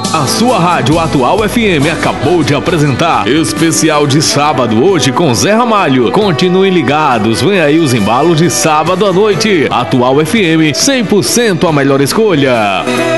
A sua rádio Atual FM acabou de apresentar especial de sábado hoje com Zé Ramalho. Continuem ligados, vem aí os embalos de sábado à noite. Atual FM, 100% a melhor escolha.